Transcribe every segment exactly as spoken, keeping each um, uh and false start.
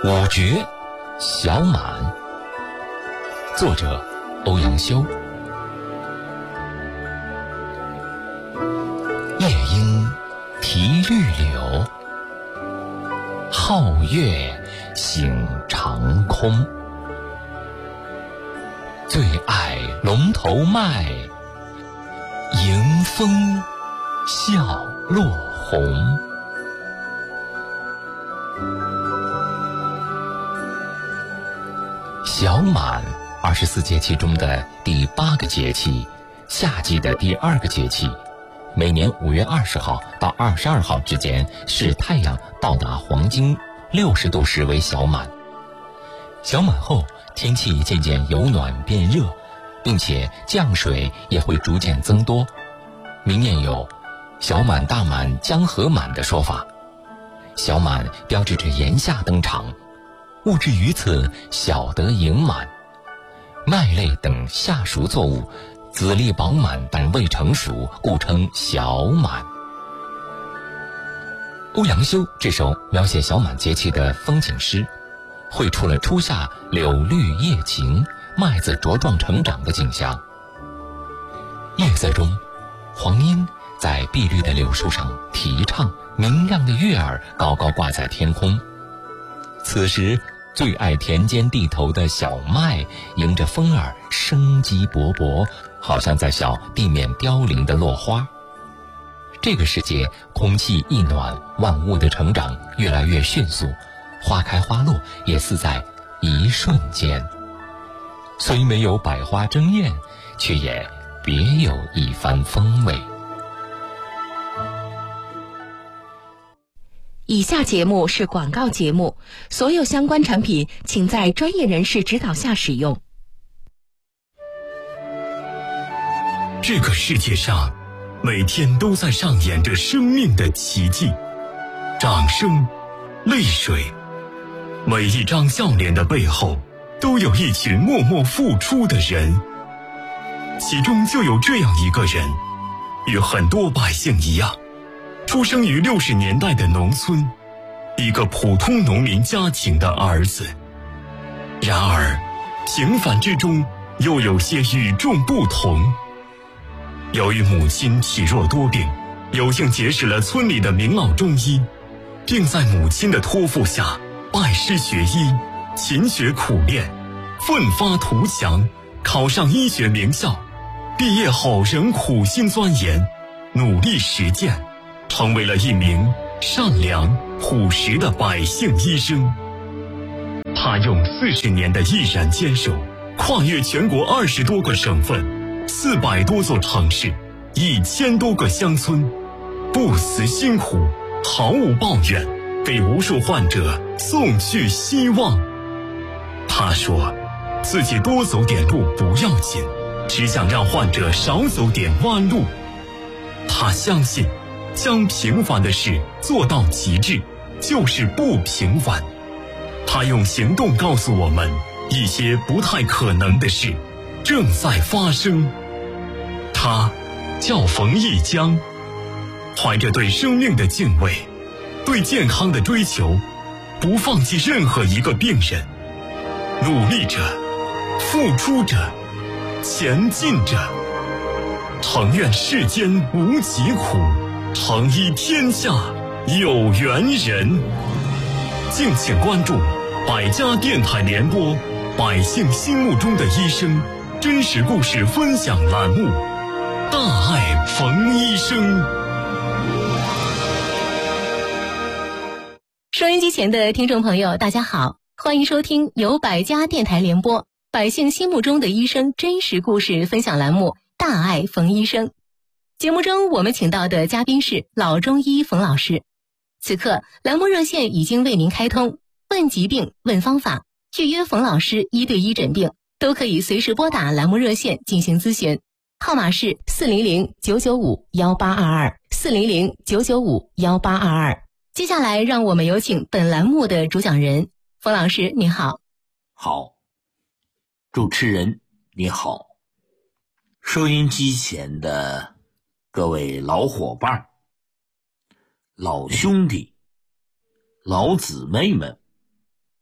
五绝小满，作者欧阳修。夜莺啼绿柳，皓月醒长空。最爱龙头麦，迎风笑落红。小满，二十四节气中的第八个节气，夏季的第二个节气。每年五月二十号到二十二号之间，是太阳到达黄经六十度时为小满。小满后，天气渐渐由暖变热，并且降水也会逐渐增多。民谚有小满大满江河满的说法。小满标志着炎夏登场，物至于此，小得盈满。麦类等夏熟作物籽粒饱满但未成熟，故称小满。欧阳修这首描写小满节气的风景诗，绘出了初夏柳绿叶晴、麦子茁壮成长的景象。夜色中，黄莺在碧绿的柳树上啼唱，明亮的月儿高高挂在天空。此时最爱田间地头的小麦迎着风儿生机勃勃，好像在笑地面凋零的落花。这个世界空气一暖，万物的成长越来越迅速，花开花落也似在一瞬间。虽没有百花争艳，却也别有一番风味。 以下节目是广告节目，所有相关产品请在专业人士指导下使用。 这个世界上每天都在上演着生命的奇迹，掌声、泪水，每一张笑脸的背后都有一群默默付出的人。其中就有这样一个人，与很多百姓一样，出生于六十年代的农村，一个普通农民家庭的儿子。然而平凡之中又有些与众不同。由于母亲体弱多病，有幸结识了村里的名老中医，并在母亲的托付下拜师学医，勤学苦练，奋发图强，考上医学名校。毕业后仍苦心钻研，努力实践，成为了一名善良朴实的百姓医生。他用四十年的毅然坚守，跨越全国二十多个省份，四百多座城市，一千多个乡村，不辞辛苦，毫无抱怨，给无数患者送去希望。他说自己多走点路不要紧，只想让患者少走点弯路。他相信将平凡的事做到极致，就是不平凡。他用行动告诉我们，一些不太可能的事正在发生。他叫冯翊江，怀着对生命的敬畏，对健康的追求，不放弃任何一个病人，努力着，付出着，前进着。诚愿世间无疾苦，诚医天下有缘人。敬请关注百家电台联播百姓心目中的医生真实故事分享栏目，大爱冯医生。 收音机前的听众朋友大家好，欢迎收听由百家电台联播百姓心目中的医生真实故事分享栏目，大爱冯医生。节目中我们请到的嘉宾是老中医冯老师。此刻栏目热线已经为您开通，问疾病问方法，预约冯老师一对一诊病，都可以随时拨打栏目热线进行咨询，号码是四零零九九五幺八二二四零零九九五幺八二二。接下来让我们有请本栏目的主讲人冯老师，您好。 好，主持人你好，收音机前的各位老伙伴、老兄弟、老姊妹们，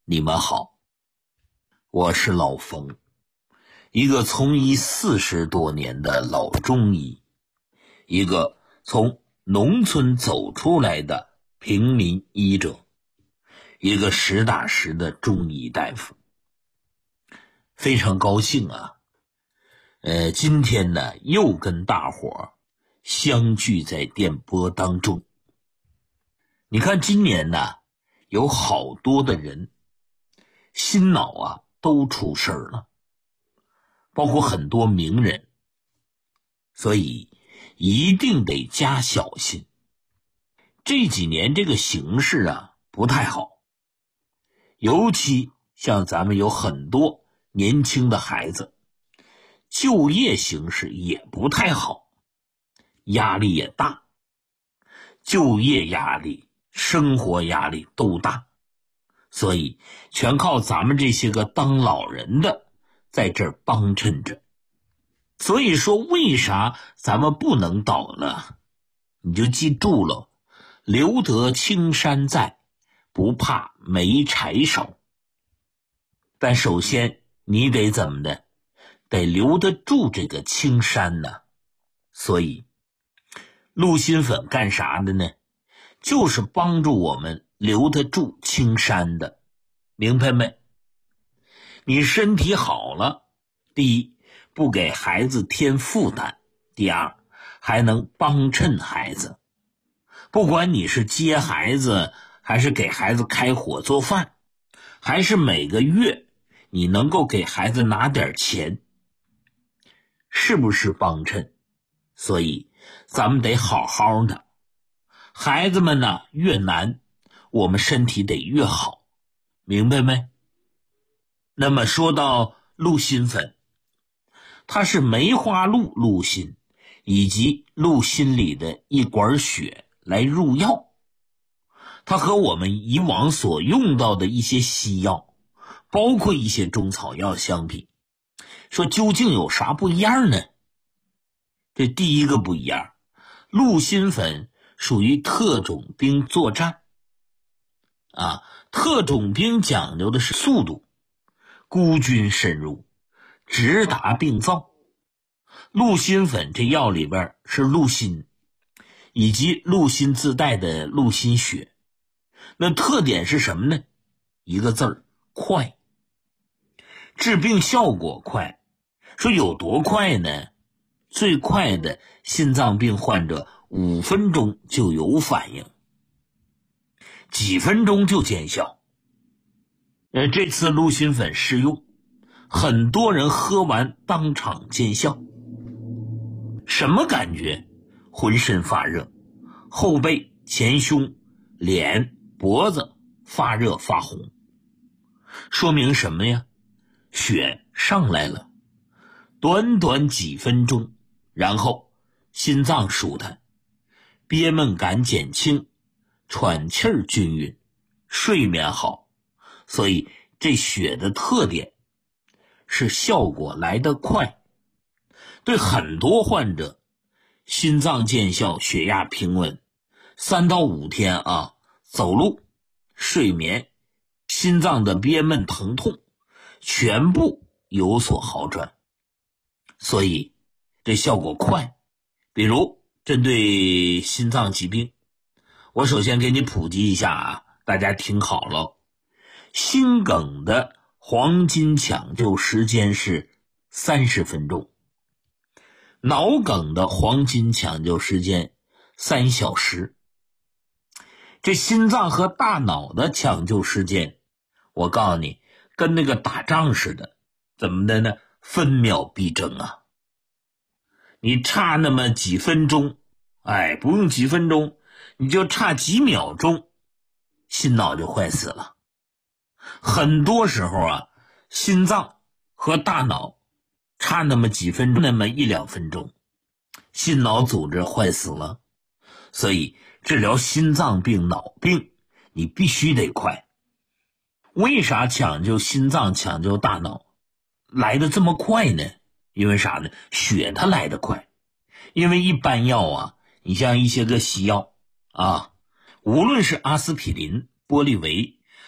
你们好，我是老冯，一个从医四十多年的老中医，一个从农村走出来的平民医者，一个实打实的中医大夫。非常高兴啊，呃，今天呢又跟大伙相聚在电波当中。你看今年呢有好多的人心脑啊都出事儿了，包括很多名人，所以一定得加小心。这几年这个形势啊不太好，尤其像咱们有很多年轻的孩子，就业形势也不太好，压力也大，就业压力、生活压力都大，所以全靠咱们这些个当老人的在这儿帮衬着。所以说为啥咱们不能倒呢？你就记住了，留得青山在，不怕没柴烧。但首先你得怎么的？得留得住这个青山呢。所以鹿心粉干啥的呢？就是帮助我们留得住青山的，明白没？你身体好了，第一不给孩子添负担，第二还能帮衬孩子。不管你是接孩子，还是给孩子开火做饭，还是每个月你能够给孩子拿点钱，是不是帮衬？所以咱们得好好的。孩子们呢越难，我们身体得越好，明白没？那么说到鹿心粉，它是梅花鹿鹿心以及鹿心里的一管血来入药。它和我们以往所用到的一些西药，包括一些中草药相比，说究竟有啥不一样呢？这第一个不一样，鹿心粉属于特种兵作战啊，特种兵讲究的是速度，孤军深入，直达病灶。鹿心粉这药里边是鹿心以及鹿心自带的鹿心血，那特点是什么呢？一个字儿，快。治病效果快，说有多快呢？最快的心脏病患者五分钟就有反应，几分钟就见效。呃，这次鹿心粉试用，很多人喝完当场见效。什么感觉？浑身发热，后背、前胸、脸、脖子发热发红。说明什么呀？血上来了，短短几分钟，然后心脏舒坦，憋闷感减轻，喘气儿均匀，睡眠好。所以这血的特点是效果来得快。对很多患者，心脏见效，血压平稳，三到五天啊，走路、睡眠、心脏的憋闷疼痛全部有所好转。所以这效果快。比如针对心脏疾病，我首先给你普及一下啊，大家听好了，心梗的黄金抢救时间是三十分钟，脑梗的黄金抢救时间三小时。这心脏和大脑的抢救时间，我告诉你，跟那个打仗似的，怎么的呢？分秒必争啊！你差那么几分钟，哎，不用几分钟，你就差几秒钟，心脑就坏死了。很多时候啊，心脏和大脑差那么几分钟，那么一两分钟，心脑组织坏死了。所以治疗心脏病、脑病，你必须得快。为啥抢救心脏、抢救大脑来得这么快呢？因为啥呢？血它来得快。因为一般药啊，你像一些个西药啊，无论是阿司匹林、玻利维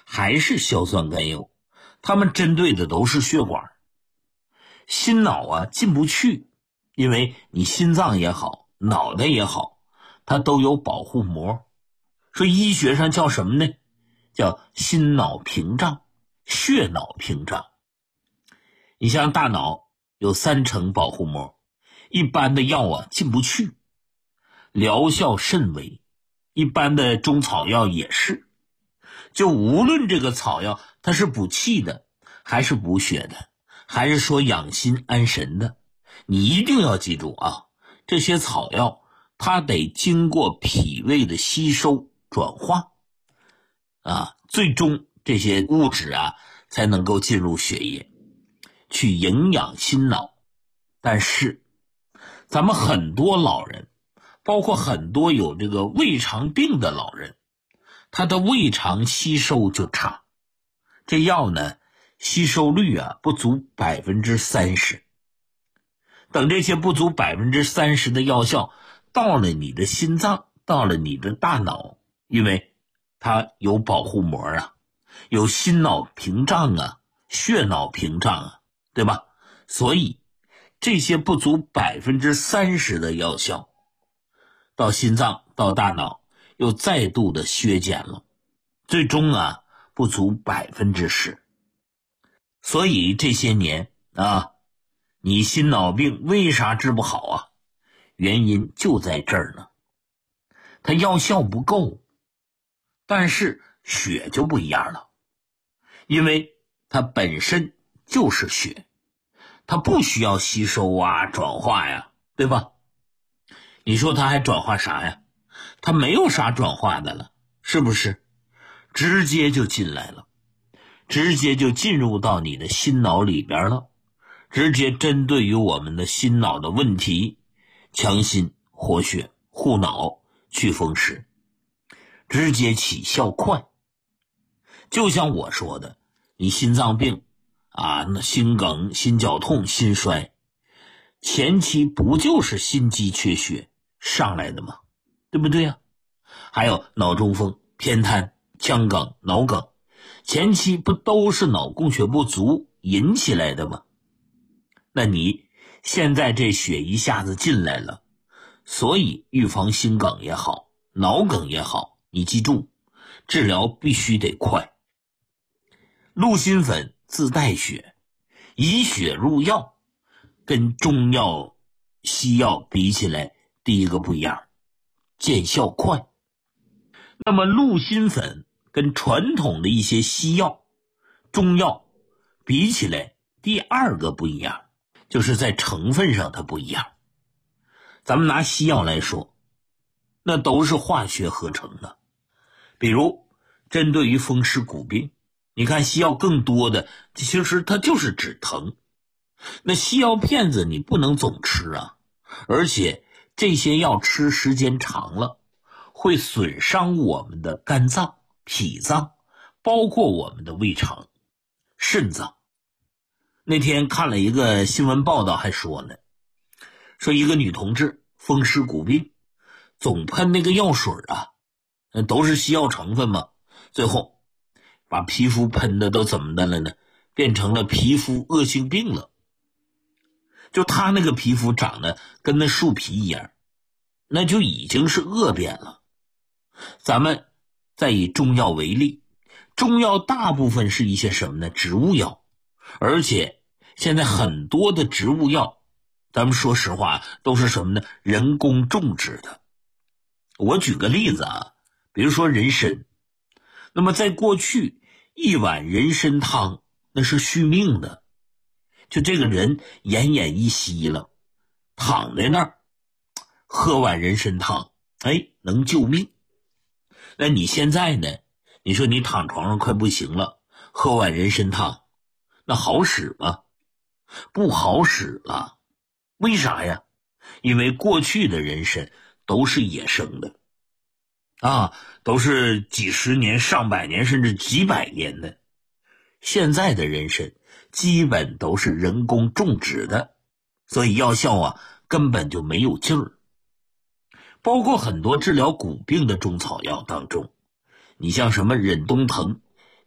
还是硝酸甘油，它们针对的都是血管。心脑啊进不去，因为你心脏也好，脑袋也好，它都有保护膜，所以医学上叫什么呢？叫心脑屏障、血脑屏障。你像大脑有三层保护膜，一般的药啊进不去，疗效甚微，一般的中草药也是。就无论这个草药它是补气的，还是补血的，还是说养心安神的，你一定要记住啊，这些草药它得经过脾胃的吸收转化啊，最终这些物质啊才能够进入血液去营养心脑。但是咱们很多老人，包括很多有这个胃肠病的老人，他的胃肠吸收就差，这药呢吸收率啊不足百分之三十。等这些不足百分之三十的药效到了你的心脏，到了你的大脑，因为它有保护膜啊，有心脑屏障啊，血脑屏障啊，对吧？所以这些不足百分之三十的药效到心脏到大脑又再度的削减了，最终啊不足百分之十。所以这些年啊，你心脑病为啥治不好啊？原因就在这儿呢，它药效不够。但是血就不一样了，因为它本身就是血，它不需要吸收啊转化呀，对吧？你说它还转化啥呀？它没有啥转化的了，是不是？直接就进来了，直接就进入到你的心脑里边了，直接针对于我们的心脑的问题，强心活血护脑祛风湿，直接起效快。就像我说的，你心脏病啊，那心梗、心绞痛、心衰，前期不就是心肌缺血上来的吗？对不对呀？还有脑中风、偏瘫、腔梗、脑梗，前期不都是脑供血不足引起来的吗？那你现在这血一下子进来了，所以预防心梗也好，脑梗也好，你记住，治疗必须得快。鹿心粉自带血，以血入药，跟中药西药比起来，第一个不一样，见效快。那么鹿心粉跟传统的一些西药中药比起来，第二个不一样，就是在成分上它不一样。咱们拿西药来说，那都是化学合成的，比如针对于风湿骨病，你看西药更多的其实它就是止疼，那西药片子你不能总吃啊，而且这些药吃时间长了会损伤我们的肝脏、脾脏，包括我们的胃肠、肾脏。那天看了一个新闻报道还说呢，说一个女同志风湿骨病总喷那个药水啊，都是西药成分嘛，最后把皮肤喷的都怎么的了呢？变成了皮肤恶性病了。就她那个皮肤长得跟那树皮一样，那就已经是恶变了。咱们再以中药为例，中药大部分是一些什么呢？植物药，而且现在很多的植物药，咱们说实话都是什么呢？人工种植的。我举个例子啊，比如说人参，那么在过去一碗人参汤那是续命的，就这个人奄奄一息了，躺在那儿喝碗人参汤，哎，能救命。那你现在呢？你说你躺床上快不行了，喝碗人参汤，那好使吗？不好使了。为啥呀？因为过去的人参都是野生的啊，都是几十年、上百年甚至几百年的。现在的人参基本都是人工种植的，所以药效啊根本就没有劲儿。包括很多治疗骨病的中草药当中，你像什么忍冬藤、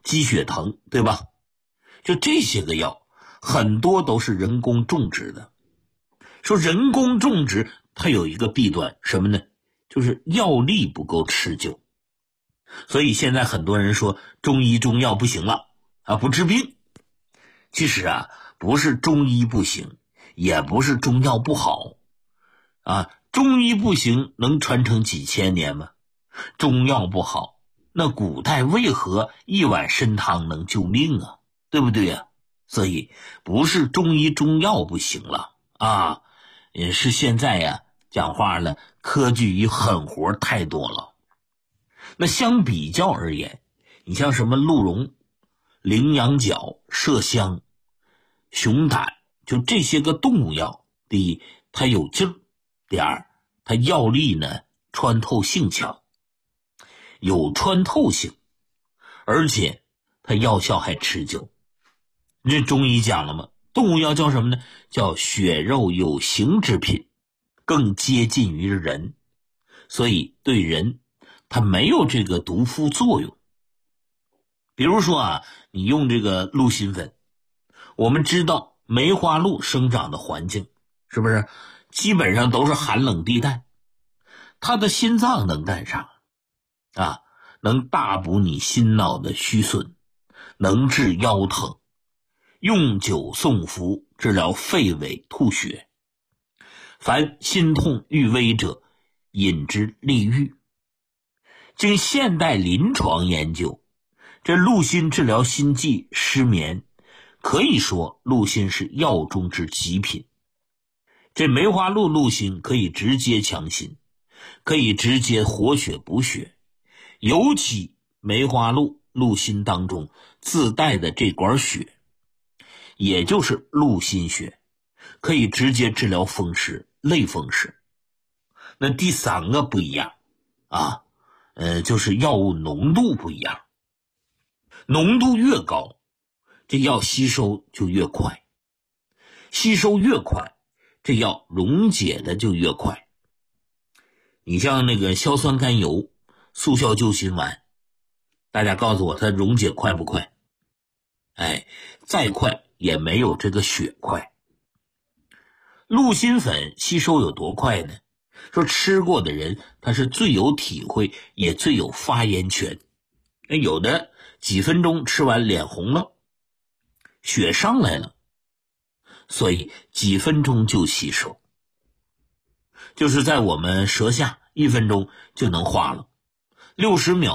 鸡血藤，对吧？就这些个药很多都是人工种植的。说人工种植它有一个弊端，什么呢？就是药力不够持久。所以现在很多人说中医中药不行了啊，不治病。其实啊，不是中医不行，也不是中药不好啊。中医不行能传承几千年吗？中药不好，那古代为何一碗参汤能救命啊？对不对啊？所以不是中医中药不行了啊，也是现在呀、啊、讲话了，科举与狠活太多了。那相比较而言，你像什么鹿茸、羚羊角、麝香、熊胆，就这些个动物药，第一它有劲儿，第二它药力呢穿透性强，有穿透性，而且它药效还持久。这中医讲了吗？动物药叫什么呢？叫血肉有形之品，更接近于人，所以对人它没有这个毒副作用。比如说啊，你用这个鹿心粉，我们知道梅花鹿生长的环境是不是基本上都是寒冷地带，它的心脏能干啥啊？能大补你心脑的虚损，能治腰疼，用酒送服，治疗肺痿吐血。凡心痛欲危者，饮之利郁。经现代临床研究，这鹿心治疗心悸失眠，可以说鹿心是药中之极品。这梅花鹿鹿心可以直接强心，可以直接活血补血，尤其梅花鹿鹿心当中自带的这管血，也就是鹿心血，可以直接治疗风湿、类风湿。那第三个不一样啊，呃，就是药物浓度不一样。浓度越高，这药吸收就越快，吸收越快，这药溶解的就越快。你像那个硝酸甘油、速效救心丸，大家告诉我它溶解快不快？哎，再快也没有这个血快。鹿心粉吸收有多快呢？说吃过的人他是最有体会，也最有发言权。有的几分钟吃完脸红了，血上来了，所以几分钟就吸收，就是在我们舌下一分钟就能化了，六十秒